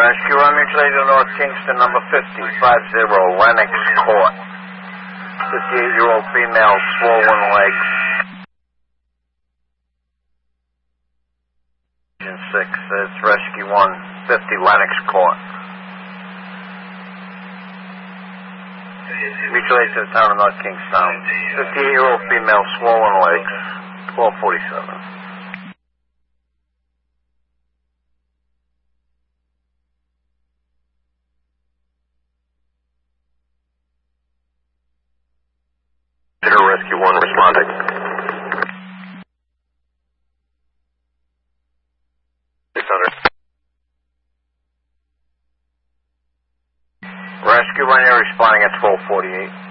Rescue on mutual aid to North Kingston, number 50, 50, Lennox Court. 58-year-old female, swollen legs. 6, it's Rescue 150, Lennox Court. Mutual aid to the town of North Kingstown. 58-year-old female, swollen legs. 1247. Rescue 1 responding. 600. Rescue 1, you're responding at 1248.